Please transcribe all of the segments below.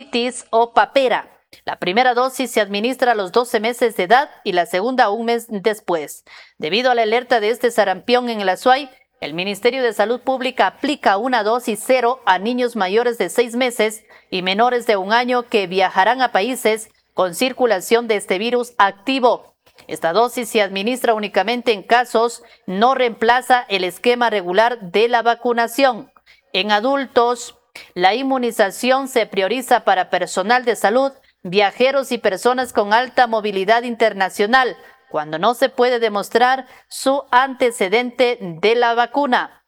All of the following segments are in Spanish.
otitis o papera. La primera dosis se administra a los 12 meses de edad y la segunda un mes después. Debido a la alerta de este sarampión en el Azuay, el Ministerio de Salud Pública aplica una dosis cero a niños mayores de 6 meses y menores de 1 año que viajarán a países con circulación de este virus activo. Esta dosis se administra únicamente en casos, no reemplaza el esquema regular de la vacunación. En adultos, la inmunización se prioriza para personal de salud, viajeros y personas con alta movilidad internacional, cuando no se puede demostrar su antecedente de la vacuna.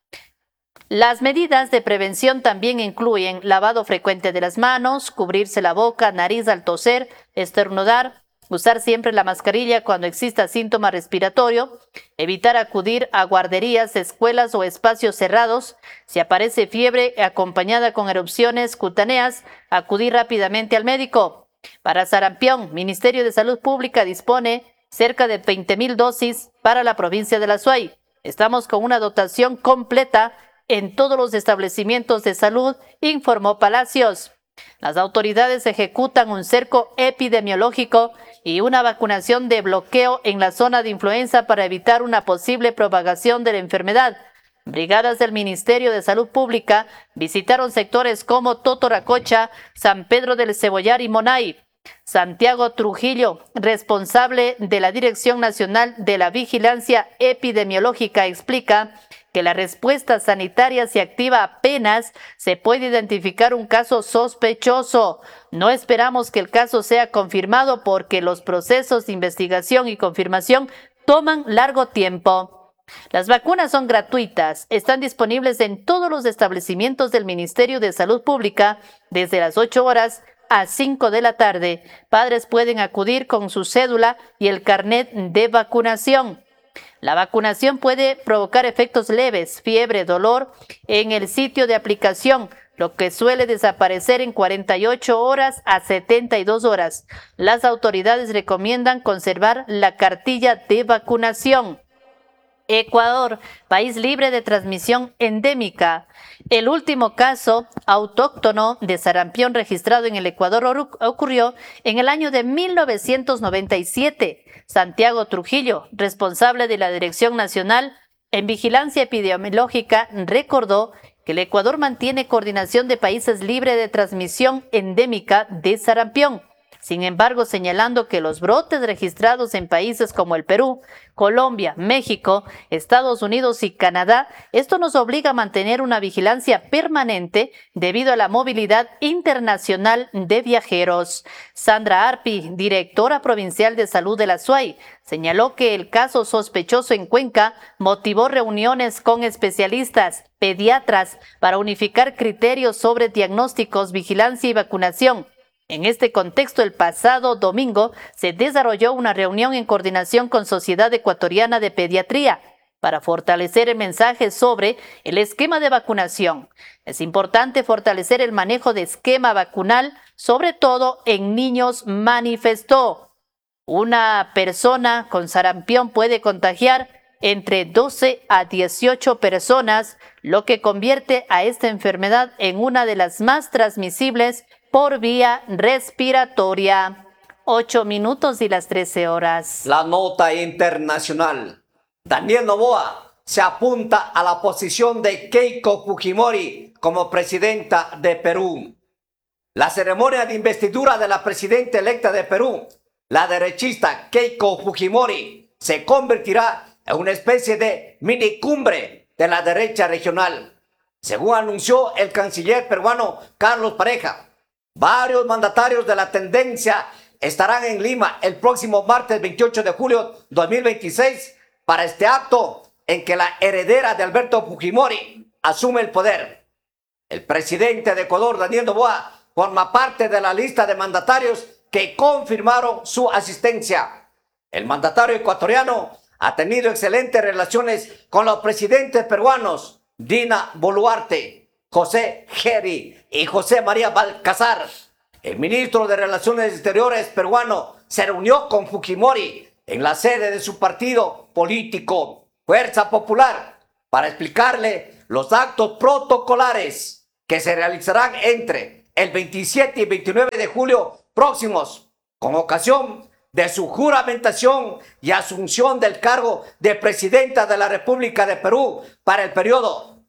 Las medidas de prevención también incluyen lavado frecuente de las manos, cubrirse la boca, nariz al toser, estornudar, usar siempre la mascarilla cuando exista síntoma respiratorio, evitar acudir a guarderías, escuelas o espacios cerrados. Si aparece fiebre acompañada con erupciones cutáneas, acudir rápidamente al médico. Para sarampión, Ministerio de Salud Pública dispone cerca de 20,000 dosis para la provincia de la Azuay. Estamos con una dotación completa en todos los establecimientos de salud, informó Palacios. Las autoridades ejecutan un cerco epidemiológico y una vacunación de bloqueo en la zona de influenza para evitar una posible propagación de la enfermedad. Brigadas del Ministerio de Salud Pública visitaron sectores como Totoracocha, San Pedro del Cebollar y Monay. Santiago Trujillo, responsable de la Dirección Nacional de la Vigilancia Epidemiológica, explica que la respuesta sanitaria se activa apenas se puede identificar un caso sospechoso. No esperamos que el caso sea confirmado porque los procesos de investigación y confirmación toman largo tiempo. Las vacunas son gratuitas, están disponibles en todos los establecimientos del Ministerio de Salud Pública desde las 8 horas a 5 de la tarde. Padres pueden acudir con su cédula y el carnet de vacunación. La vacunación puede provocar efectos leves, fiebre, dolor en el sitio de aplicación, lo que suele desaparecer en 48 horas a 72 horas. Las autoridades recomiendan conservar la cartilla de vacunación. Ecuador, país libre de transmisión endémica. El último caso autóctono de sarampión registrado en el Ecuador ocurrió en el año de 1997. Santiago Trujillo, responsable de la Dirección Nacional en Vigilancia Epidemiológica, recordó que el Ecuador mantiene coordinación de países libres de transmisión endémica de sarampión. Sin embargo, señalando que los brotes registrados en países como el Perú, Colombia, México, Estados Unidos y Canadá, esto nos obliga a mantener una vigilancia permanente debido a la movilidad internacional de viajeros. Sandra Arpi, directora provincial de salud de la Azuay, señaló que el caso sospechoso en Cuenca motivó reuniones con especialistas, pediatras, para unificar criterios sobre diagnósticos, vigilancia y vacunación. En este contexto, el pasado domingo se desarrolló una reunión en coordinación con Sociedad Ecuatoriana de Pediatría para fortalecer el mensaje sobre el esquema de vacunación. Es importante fortalecer el manejo de esquema vacunal, sobre todo en niños, manifestó. Una persona con sarampión puede contagiar entre 12 a 18 personas, lo que convierte a esta enfermedad en una de las más transmisibles por vía respiratoria. 8 minutos y las 13 horas. La nota internacional. Daniel Noboa se apunta a la posición de Keiko Fujimori como presidenta de Perú. La ceremonia de investidura de la presidenta electa de Perú, la derechista Keiko Fujimori, se convertirá en una especie de mini cumbre de la derecha regional, según anunció el canciller peruano Carlos Pareja. Varios mandatarios de la tendencia estarán en Lima el próximo martes 28 de julio 2026 para este acto en que la heredera de Alberto Fujimori asume el poder. El presidente de Ecuador, Daniel Noboa, forma parte de la lista de mandatarios que confirmaron su asistencia. El mandatario ecuatoriano ha tenido excelentes relaciones con los presidentes peruanos Dina Boluarte, José Geri y José María Balcázar. El ministro de Relaciones Exteriores peruano se reunió con Fujimori en la sede de su partido político, Fuerza Popular, para explicarle los actos protocolares que se realizarán entre el 27 y 29 de julio próximos, con ocasión de su juramentación y asunción del cargo de presidenta de la República de Perú para el periodo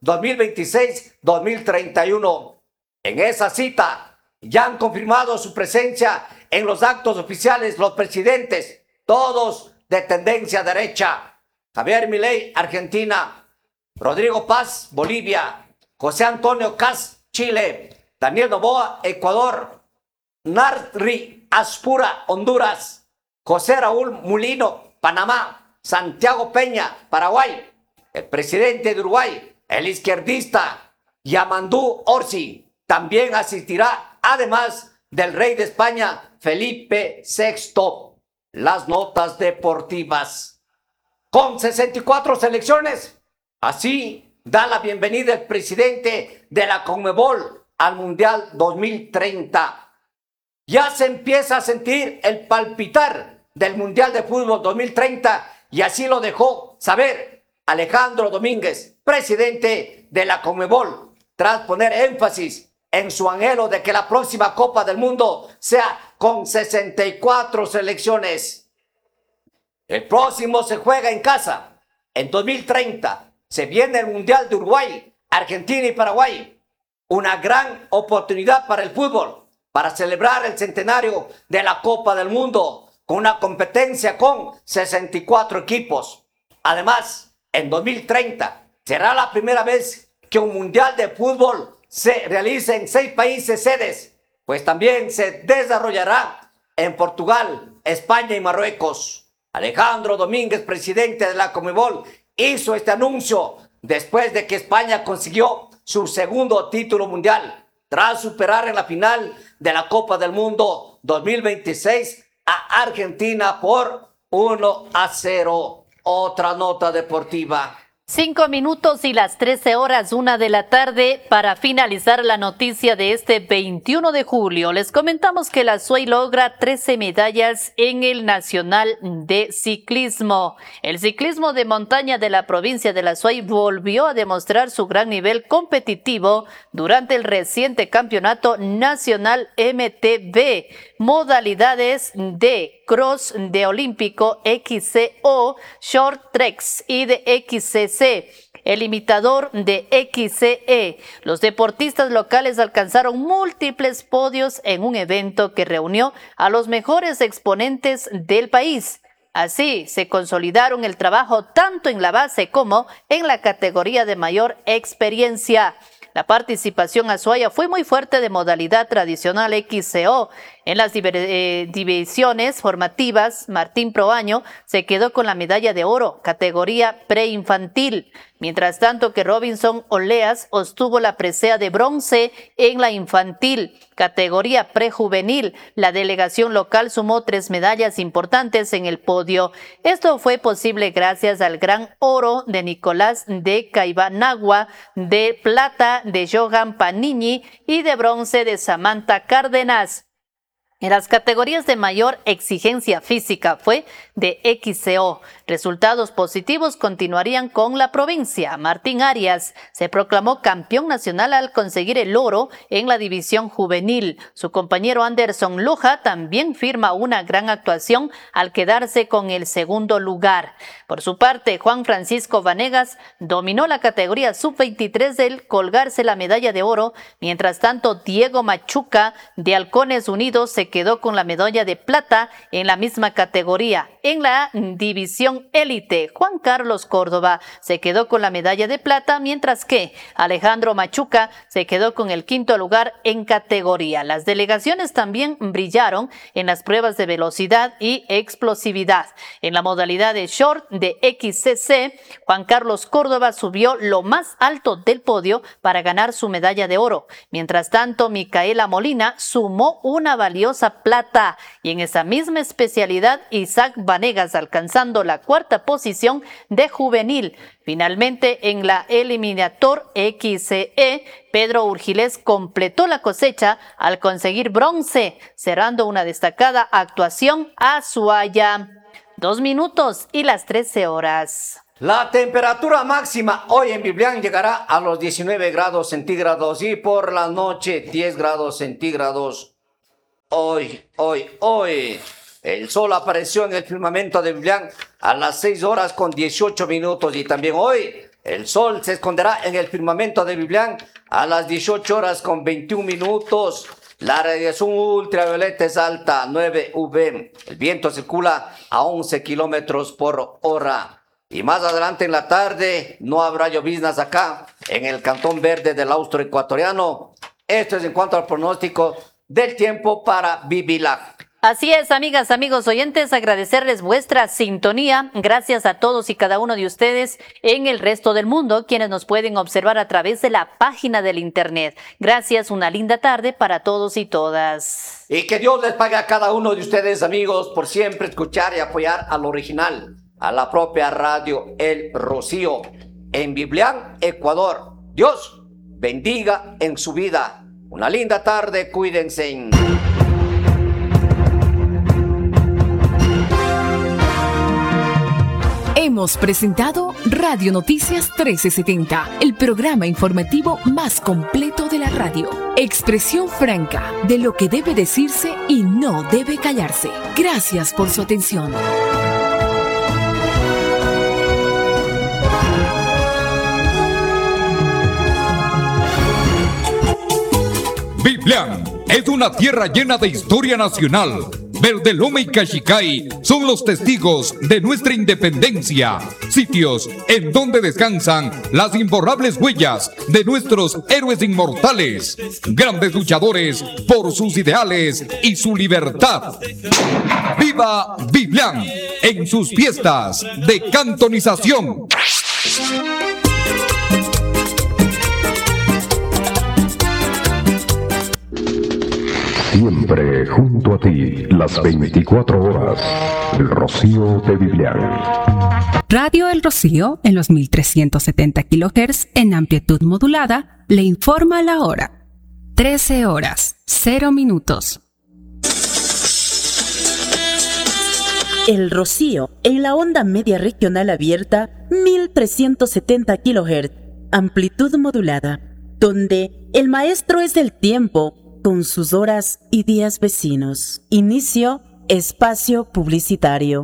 2026-2031. En esa cita ya han confirmado su presencia en los actos oficiales los presidentes, todos de tendencia derecha: Javier Milei, Argentina; Rodrigo Paz, Bolivia; José Antonio Kast, Chile; Daniel Noboa, Ecuador; Narri Aspura, Honduras; José Raúl Mulino, Panamá; Santiago Peña, Paraguay; el presidente de Uruguay, el izquierdista Yamandú Orsi, también asistirá, además del rey de España, Felipe VI. Las notas deportivas. Con 64 selecciones, así da la bienvenida el presidente de la Conmebol al Mundial 2030. Ya se empieza a sentir el palpitar del Mundial de Fútbol 2030 y así lo dejó saber Alejandro Domínguez, presidente de la Conmebol, tras poner énfasis en su anhelo de que la próxima Copa del Mundo sea con 64 selecciones. El próximo se juega en casa. En 2030 se viene el Mundial de Uruguay, Argentina y Paraguay. Una gran oportunidad para el fútbol, para celebrar el centenario de la Copa del Mundo, con una competencia con 64 equipos. Además, en 2030 será la primera vez que un Mundial de Fútbol se realice en 6 países sedes, pues también se desarrollará en Portugal, España y Marruecos. Alejandro Domínguez, presidente de la Conmebol, hizo este anuncio después de que España consiguió su segundo título mundial, tras superar en la final de la Copa del Mundo 2026 a Argentina por 1-0. Otra nota deportiva. 5 minutos y las 13 horas, 1 de la tarde, para finalizar la noticia de este 21 de julio. Les comentamos que la SUAY logra 13 medallas en el Nacional de Ciclismo. El ciclismo de montaña de la provincia de la SUAY volvió a demostrar su gran nivel competitivo durante el reciente campeonato nacional MTB, modalidades de cross, de olímpico, XCO, short tracks y de XCC, el imitador de XCE. Los deportistas locales alcanzaron múltiples podios en un evento que reunió a los mejores exponentes del país. Así se consolidaron el trabajo tanto en la base como en la categoría de mayor experiencia. La participación azuaya fue muy fuerte de modalidad tradicional XCO. En las divisiones formativas, Martín Proaño se quedó con la medalla de oro, categoría preinfantil, mientras tanto que Robinson Oleas obtuvo la presea de bronce en la infantil, categoría prejuvenil. La delegación local sumó 3 medallas importantes en el podio. Esto fue posible gracias al gran oro de Nicolás de Caibanagua, de plata de Johan Panini y de bronce de Samantha Cárdenas. En las categorías de mayor exigencia física fue de XCO. Resultados positivos continuarían con la provincia. Martín Arias se proclamó campeón nacional al conseguir el oro en la división juvenil. Su compañero Anderson Loja también firma una gran actuación al quedarse con el segundo lugar. Por su parte, Juan Francisco Vanegas dominó la categoría sub-23 del colgarse la medalla de oro. Mientras tanto, Diego Machuca de Halcones Unidos se quedó con la medalla de plata en la misma categoría. En la división élite, Juan Carlos Córdoba se quedó con la medalla de plata, mientras que Alejandro Machuca se quedó con el quinto lugar en categoría. Las delegaciones también brillaron en las pruebas de velocidad y explosividad. En la modalidad de short de XCC, Juan Carlos Córdoba subió lo más alto del podio para ganar su medalla de oro. Mientras tanto, Micaela Molina sumó una valiosa plata, y en esa misma especialidad Isaac Vanegas alcanzando la 4ª posición de juvenil. Finalmente, en la eliminator XCE, Pedro Urgilés completó la cosecha al conseguir bronce, cerrando una destacada actuación azuaya. 2 minutos y las 13 horas. La temperatura máxima hoy en Biblián llegará a los 19 grados centígrados y por la noche 10 grados centígrados. Hoy. El sol apareció en el firmamento de Biblián a las 6 horas con 18 minutos y también hoy el sol se esconderá en el firmamento de Biblián a las 18 horas con 21 minutos. La radiación ultravioleta es alta, 9 UV. El viento circula a 11 kilómetros por hora. Y más adelante en la tarde no habrá lloviznas acá, en el Cantón Verde del Austroecuatoriano. Esto es en cuanto al pronóstico del tiempo para Bibilac. Así es, amigas, amigos oyentes, agradecerles vuestra sintonía. Gracias a todos y cada uno de ustedes en el resto del mundo, quienes nos pueden observar a través de la página del internet. Gracias, una linda tarde para todos y todas. Y que Dios les pague a cada uno de ustedes, amigos, por siempre escuchar y apoyar al original, a la propia radio El Rocío, en Biblián, Ecuador. Dios bendiga en su vida. Una linda tarde, cuídense. Hemos presentado Radio Noticias 1370, el programa informativo más completo de la radio. Expresión franca de lo que debe decirse y no debe callarse. Gracias por su atención. Biblián es una tierra llena de historia nacional. Verdelome y Cachicay son los testigos de nuestra independencia, sitios en donde descansan las imborrables huellas de nuestros héroes inmortales, grandes luchadores por sus ideales y su libertad. ¡Viva Biblián en sus fiestas de cantonización! Siempre junto a ti, las 24 horas. El Rocío de Biblián. Radio El Rocío, en los 1370 kHz en amplitud modulada, le informa la hora. 13 horas, 0 minutos. El Rocío, en la onda media regional abierta, 1370 kHz, amplitud modulada, donde el maestro es el tiempo, con sus horas y días vecinos. Inicio espacio publicitario.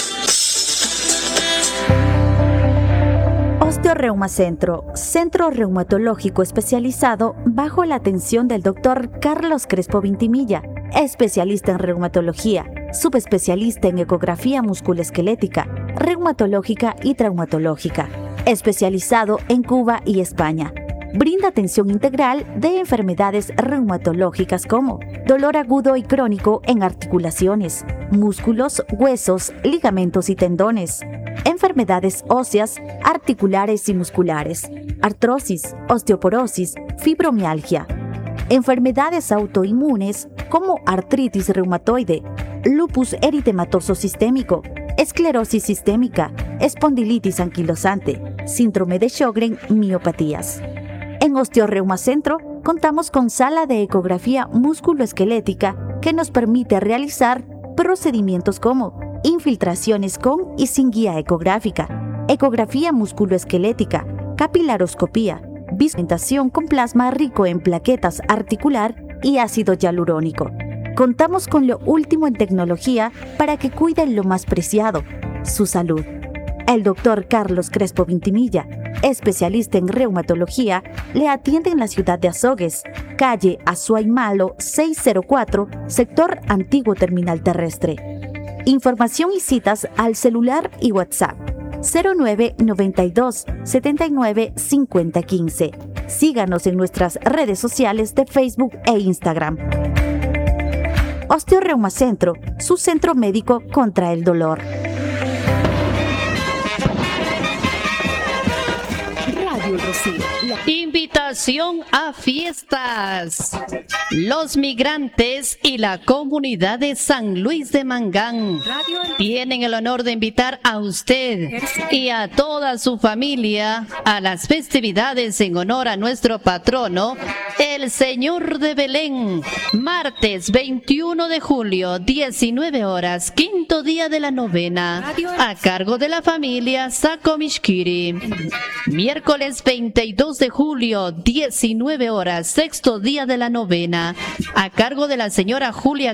Osteoreuma Centro, centro reumatológico especializado bajo la atención del Dr. Carlos Crespo Vintimilla, especialista en reumatología, subespecialista en ecografía musculoesquelética, reumatológica y traumatológica, especializado en Cuba y España. Brinda atención integral de enfermedades reumatológicas como dolor agudo y crónico en articulaciones, músculos, huesos, ligamentos y tendones, enfermedades óseas, articulares y musculares, artrosis, osteoporosis, fibromialgia, enfermedades autoinmunes como artritis reumatoide, lupus eritematoso sistémico, esclerosis sistémica, espondilitis anquilosante, síndrome de Sjögren, miopatías. En Osteoreuma Centro contamos con sala de ecografía musculoesquelética que nos permite realizar procedimientos como infiltraciones con y sin guía ecográfica, ecografía musculoesquelética, capilaroscopía, visualización con plasma rico en plaquetas articular y ácido hialurónico. Contamos con lo último en tecnología para que cuiden lo más preciado, su salud. El Dr. Carlos Crespo Vintimilla, especialista en reumatología, le atiende en la ciudad de Azogues, calle Azuay Malo 604, sector Antiguo Terminal Terrestre. Información y citas al celular y WhatsApp 0992 79 50 15. Síganos en nuestras redes sociales de Facebook e Instagram. Osteoreuma Centro, su centro médico contra el dolor. Invitación a fiestas. Los migrantes y la comunidad de San Luis de Mangán tienen el honor de invitar a usted y a toda su familia a las festividades en honor a nuestro patrono, El Señor de Belén, martes 21 de julio, 19 horas, quinto día de la novena, a cargo de la familia Sakomishkiri. Miércoles 22 de julio, 19 horas, sexto día de la novena, a cargo de la señora Julia